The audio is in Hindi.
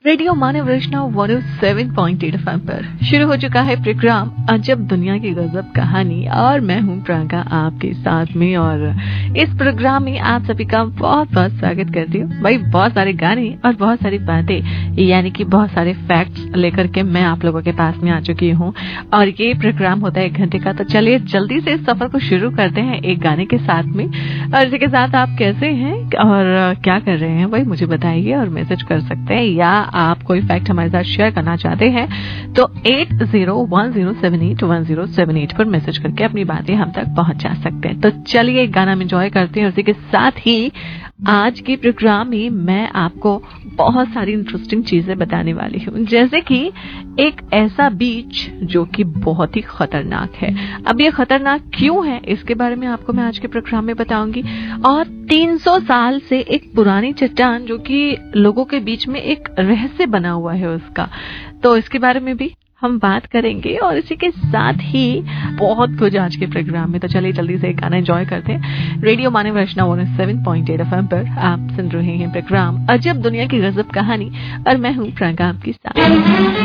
रेडियो मानव रचना 107.8 FM पर शुरू हो चुका है प्रोग्राम अजब दुनिया की गजब कहानी और मैं हूं प्रांका आपके साथ में। और इस प्रोग्राम में आप सभी का बहुत बहुत स्वागत करती हूँ। भाई बहुत सारे गाने और बहुत सारी बातें यानी कि बहुत सारे फैक्ट्स लेकर के मैं आप लोगों के पास में आ चुकी हूँ और ये प्रोग्राम होता है 1 घंटे का। तो चलिए जल्दी से इस सफर को शुरू करते हैं एक गाने के साथ में। और इसी के साथ आप कैसे हैं और क्या कर रहे हैं वही मुझे बताइए और मैसेज कर सकते हैं, या आप कोई फैक्ट हमारे साथ शेयर करना चाहते हैं तो 8010781078 पर मैसेज करके अपनी बातें हम तक पहुंचा सकते हैं। तो चलिए एक गाना एंजॉय करते हैं। उसी के साथ ही आज के प्रोग्राम में मैं आपको बहुत सारी इंटरेस्टिंग चीजें बताने वाली हूँ, जैसे कि एक ऐसा बीच जो कि बहुत ही खतरनाक है। अब ये खतरनाक क्यों है इसके बारे में आपको मैं आज के प्रोग्राम में बताऊंगी। और 300 साल से एक पुरानी चट्टान जो कि लोगों के बीच में एक रहस्य बना हुआ है उसका, तो इसके बारे में भी हम बात करेंगे। और इसी के साथ ही बहुत कुछ आज के प्रोग्राम में। तो चलिए जल्दी से एक गाना एंजॉय करते हैं। रेडियो मानव रचना 107.8 FM पर आप सुन रहे हैं प्रोग्राम अजब दुनिया की गजब कहानी और मैं हूँ प्रांका आपके साथ।